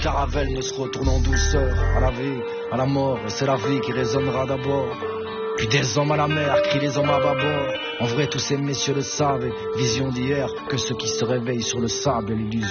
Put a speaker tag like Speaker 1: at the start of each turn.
Speaker 1: caravelle ne se retourne en douceur. À la vie, à la mort, et c'est la vie qui résonnera d'abord. Puis des hommes à la mer, crient les hommes à bâbord. En vrai tous ces messieurs le savent, et vision d'hier, que ceux qui se réveillent sur le sable et l'illusion